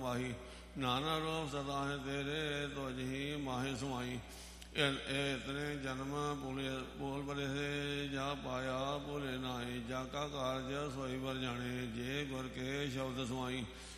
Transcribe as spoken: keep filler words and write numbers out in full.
ਪਾਹੀ। ਨਾਨਾ ਰੂਪ ਸਦਾ ਹੈ ਤੇਰੇ ਤੁਝ ਹੀ ਮਾਹੇ ਸਮਾਈ। ਇਹ ਇਤਨੇ ਜਨਮ ਭੁਲੇ ਬੋਲ ਬਰੇ ਸੇ ਜਾ ਪਾਇਆ ਭੁਲੇ ਨਾਏ। ਜਾ ਕਾ ਕਾਰਜ ਸੋਈ ਵਰ ਜਾਣੇ ਜੇ ਗੁਰ ਕੇ ਸ਼ਬਦ ਸਮਾਈ।